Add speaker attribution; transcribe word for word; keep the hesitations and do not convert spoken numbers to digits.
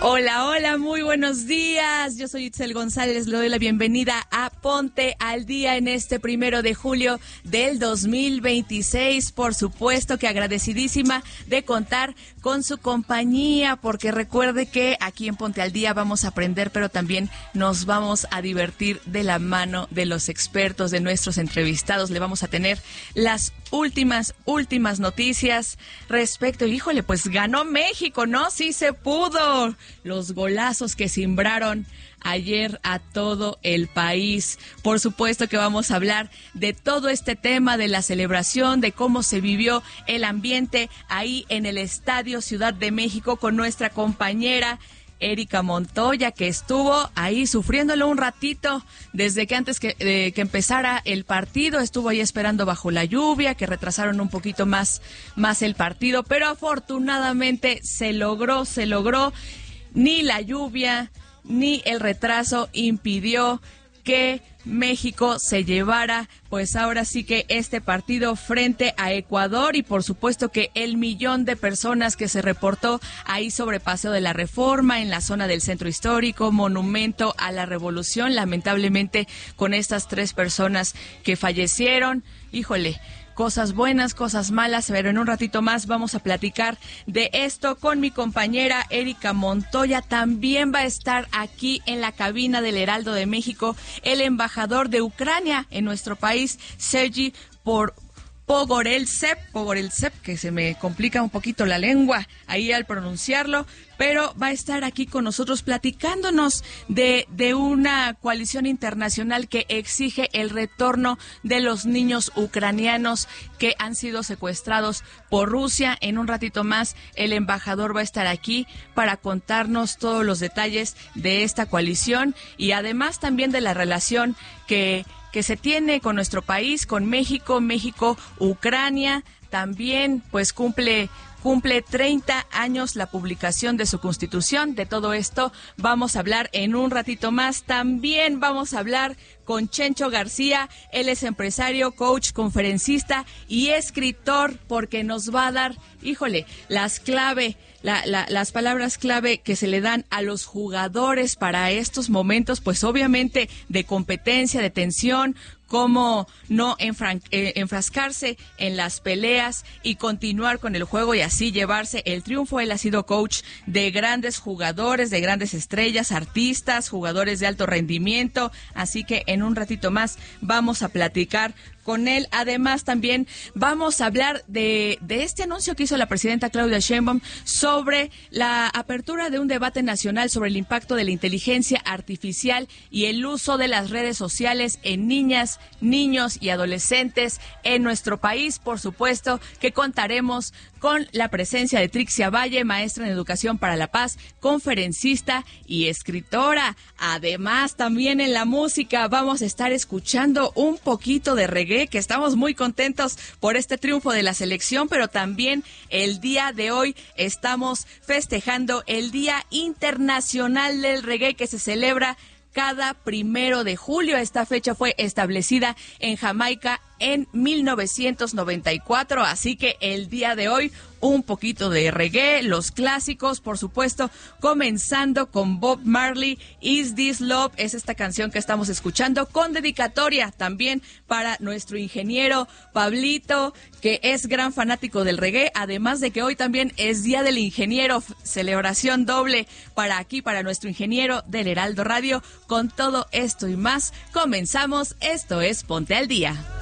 Speaker 1: Hola, hola, muy buenos días. Yo soy Itzel González, le doy la bienvenida a Ponte al Día en este primero de julio del dos mil veintiséis. Por supuesto que agradecidísima de contar con su compañía, porque recuerde que aquí en Ponte al Día vamos a aprender, pero también nos vamos a divertir de la mano de los expertos, de nuestros entrevistados. Le vamos a tener las últimas, últimas noticias respecto, híjole, pues ganó México, ¿no? Sí se pudo. Los golazos que cimbraron ayer a todo el país. Por supuesto que vamos a hablar de todo este tema, de la celebración, de cómo se vivió el ambiente ahí en el Estadio Ciudad de México con nuestra compañera Erika Montoya, que estuvo ahí sufriéndolo un ratito desde que antes que, eh, que empezara el partido, estuvo ahí esperando bajo la lluvia, que retrasaron un poquito más, más el partido, pero afortunadamente se logró, se logró. Ni la lluvia ni el retraso impidió que México se llevara, pues ahora sí que este partido frente a Ecuador, y por supuesto que el millón de personas que se reportó ahí sobre Paseo de la Reforma, en la zona del Centro Histórico, Monumento a la Revolución, lamentablemente con estas tres personas que fallecieron. Híjole, cosas buenas, cosas malas, pero en un ratito más vamos a platicar de esto con mi compañera Erika Montoya. También va a estar aquí en la cabina del Heraldo de México el embajador de Ucrania en nuestro país, Sergi por Pogoreltsev, Pogoreltsev, que se me complica un poquito la lengua ahí al pronunciarlo, pero va a estar aquí con nosotros platicándonos de, de una coalición internacional que exige el retorno de los niños ucranianos que han sido secuestrados por Rusia. En un ratito más el embajador va a estar aquí para contarnos todos los detalles de esta coalición y además también de la relación que que se tiene con nuestro país, con México, México, Ucrania. También pues cumple cumple treinta años la publicación de su Constitución. De todo esto vamos a hablar en un ratito más. También vamos a hablar con Chencho García. Él es empresario, coach, conferencista y escritor, porque nos va a dar, híjole, las clave, la, la, las palabras clave que se le dan a los jugadores para estos momentos, pues obviamente de competencia, de tensión, cómo no enfran- eh, enfrascarse en las peleas y continuar con el juego y así llevarse el triunfo. Él ha sido coach de grandes jugadores, de grandes estrellas, artistas, jugadores de alto rendimiento, así que en un ratito más vamos a platicar con él. Además, también vamos a hablar de, de este anuncio que hizo la presidenta Claudia Sheinbaum sobre la apertura de un debate nacional sobre el impacto de la inteligencia artificial y el uso de las redes sociales en niñas, niños y adolescentes en nuestro país. Por supuesto que contaremos con la presencia de Trixia Valle, maestra en Educación para la Paz, conferencista y escritora. Además, también en la música vamos a estar escuchando un poquito de reggae, que estamos muy contentos por este triunfo de la selección, pero también el día de hoy estamos festejando el Día Internacional del Reggae, que se celebra cada primero de julio. Esta fecha fue establecida en Jamaica en mil novecientos noventa y cuatro, así que el día de hoy un poquito de reggae, los clásicos, por supuesto, comenzando con Bob Marley, Is This Love, es esta canción que estamos escuchando, con dedicatoria también para nuestro ingeniero Pablito, que es gran fanático del reggae, además de que hoy también es Día del Ingeniero, celebración doble para aquí, para nuestro ingeniero del Heraldo Radio. Con todo esto y más, comenzamos. Esto es Ponte al Día.